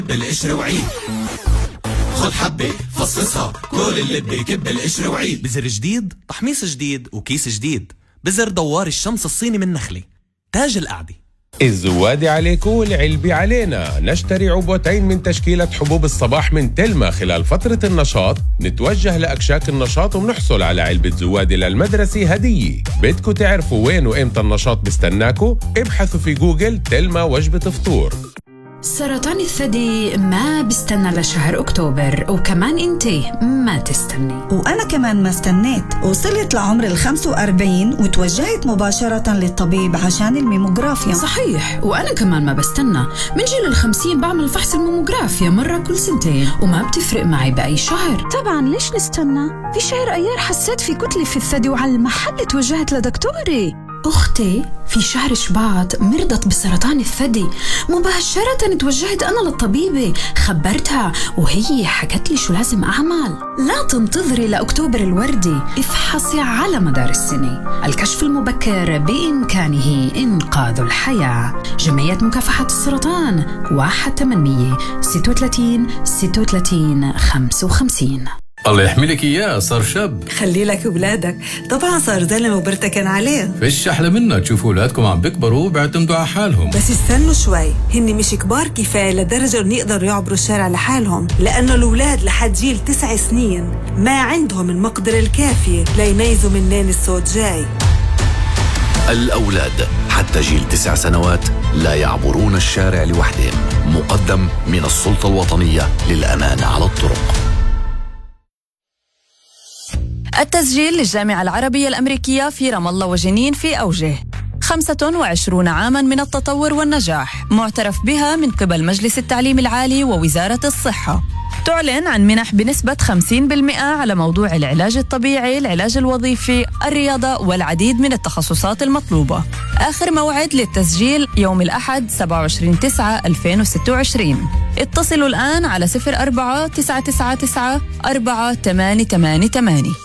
بالقشر وعيد، خد حبة فصصها كل اللي بكب القشر وعيد. بزر جديد، تحميص جديد، وكيس جديد. بزر دوار الشمس الصيني من نخلة، تاج القعدة. الزوادي عليكم والعلبي علينا. نشتري عبوتين من تشكيلة حبوب الصباح من تلما خلال فترة النشاط، نتوجه لأكشاك النشاط وبنحصل على علبة زوادي للمدرسة هدية. بدكم تعرفوا وين وإمتى النشاط بستناكوا؟ ابحثوا في جوجل تلما وجبة فطور. سرطان الثدي ما بستنى لشهر أكتوبر، وكمان انتي ما تستني. وأنا كمان ما استنيت، وصلت لعمر 45 وتوجهت مباشرة للطبيب عشان الميموغرافيا. صحيح، وأنا كمان ما بستنى. من جيل 50 بعمل فحص الميموغرافيا مرة كل سنتين، وما بتفرق معي بأي شهر. طبعا ليش نستنى؟ في شهر أيار حسيت في كتلة في الثدي وعلى المحل توجهت لدكتوري. أختي في شهر شباط مرضت بسرطان الثدي، مباشرة توجهت أنا للطبيبة، خبرتها وهي حكت لي شو لازم أعمل. لا تنتظري لأكتوبر الوردي، افحصي على مدار السنة. الكشف المبكر بإمكانه إنقاذ الحياة. جمعية مكافحة السرطان 1-800-36-36-55. الله يحملك إياه، صار شاب. خلي لك أولادك، طبعا صار زلمة وبرتكن عليه. فيش أحلى منها تشوفوا أولادكم عم بيكبروا وبيعتمدوا على حالهم. بس استنوا شوي، هن مش كبار كفاية لدرجة إنه يقدروا يعبروا الشارع لحالهم، لأنه الأولاد لحد جيل 9 سنين ما عندهم المقدرة الكافية ليميزوا منين الصوت جاي. الأولاد حتى جيل 9 سنوات لا يعبرون الشارع لوحدهم. مقدم من السلطة الوطنية للأمان على الطرق. التسجيل للجامعة العربية الأمريكية في رام الله وجنين في أوجه. 25 عاماً من التطور والنجاح، معترف بها من قبل مجلس التعليم العالي ووزارة الصحة. تعلن عن منح بنسبة 50% على موضوع العلاج الطبيعي، العلاج الوظيفي، الرياضة والعديد من التخصصات المطلوبة. آخر موعد للتسجيل يوم الأحد 27/9/2026. اتصلوا الآن على 04-999-4888.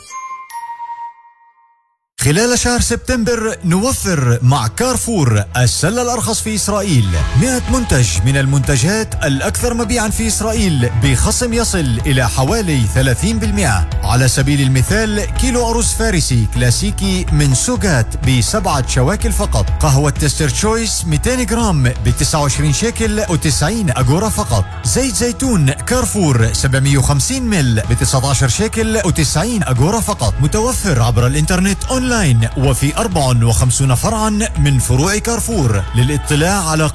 خلال شهر سبتمبر نوفر مع كارفور السلة الأرخص في إسرائيل. 100 منتج من المنتجات الأكثر مبيعاً في إسرائيل بخصم يصل إلى حوالي 30%. على سبيل المثال كيلو أرز فارسي كلاسيكي من سوغات ب7 شواكل فقط. قهوة تستر تشويس 200 جرام ب29 شيكل و90 أغورا فقط. زيت زيتون كارفور 750 مل ب19 شيكل و90 أغورا فقط. متوفر عبر الإنترنت أونلاين وفي 54 فرعاً من فروع كارفور. للاطلاع على